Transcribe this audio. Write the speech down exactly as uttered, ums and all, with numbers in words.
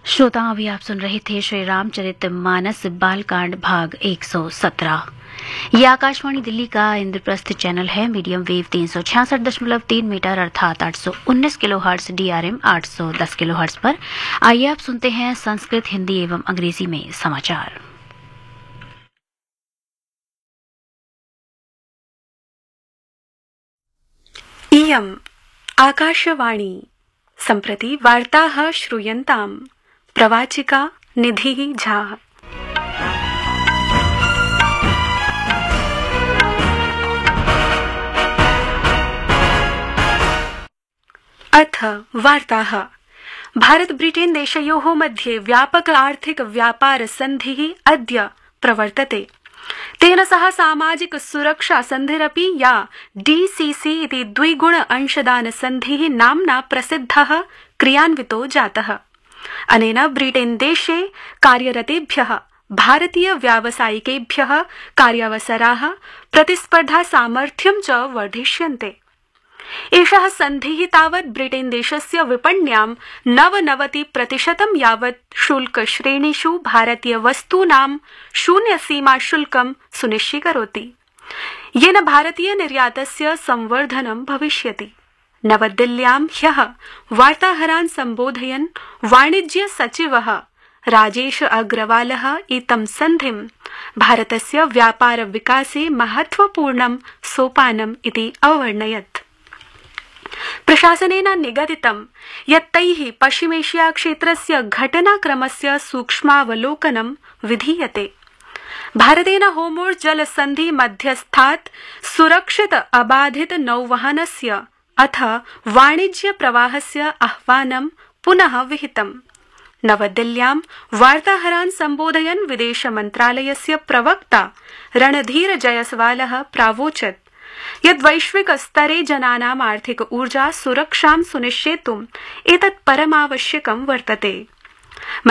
श्रोता, अभी आप सुन रहे थे श्री रामचरित मानस बालकांड भाग एक सौ सत्रह। ये आकाशवाणी दिल्ली का इंद्रप्रस्थ चैनल है। मीडियम वेव तीन सौ छियासठ दशमलव तीन मीटर अर्थात आठ सौ उन्नीस किलो हर्ट्ज, डीआरएम आठ सौ दस किलो हर्ट्ज पर। आइए आप सुनते हैं संस्कृत, हिंदी एवं अंग्रेजी में समाचार। इयम् आकाशवाणी। सम्प्रति वार्ताः श्रूयन्ताम्। प्रवाचिका निधिः झा। अथ वार्ताः। भारत ब्रिटेन देशयोः मध्ये व्यापक आर्थिक व्यापार सन्धिः अद्य प्रवर्तते। तेन सह सामाजिक सुरक्षा सन्धिरपि, या डीसीसी इति द्विगुण अंशदान सन्धिः नाम्ना प्रसिद्धः, क्रियान्वितो जातः। अनेन ब्रिटेन देशे कार्यरतेभ्यः भारतीय व्यावसायिकेभ्यः कार्यावसराः, प्रतिस्पर्धा सामर्थ्यं च वर्धिष्यन्ते। एषः सन्धिः तावत् ब्रिटेन देशस्य विपण्यां नवनवति प्रतिशतं यावत् शुल्क श्रेणीषु भारतीय वस्तूनां शून्य सीमा शुल्कं सुनिश्चीकरोति, येन भारतीय निर्यातस्य संवर्धनं भविष्यति। नवदिल्ल्यां ह्यः वार्ताहरान् सम्बोधयन् वाणिज्य सचिवः राजेश अग्रवालः इतं सन्धिं भारतस्य व्यापार विकासे महत्वपूर्णं सोपानम् इति अवर्णयत्। प्रशासनेन निगदितं यत् तैः पश्चिमेशिया क्षेत्रस्य घटनाक्रमस्य सूक्ष्मावलोकनं विधीयते। भारतेन होर्मुज़ जलसन्धि मध्यस्थात् सुरक्षित अबाधित नौवहनस्य अथ वाणिज्य प्रवाहस्य आह्वानं पुनः विहितम्। नवदिल्ल्यां वार्ताहरान् सम्बोधयन् विदेश मन्त्रालयस्य प्रवक्ता रणधीर जयसवालः प्रावोचत् यद् वैश्विक स्तरे जनानाम् आर्थिक ऊर्जा सुरक्षां सुनिश्चेतुम् एतत् परमावश्यकं वर्तते।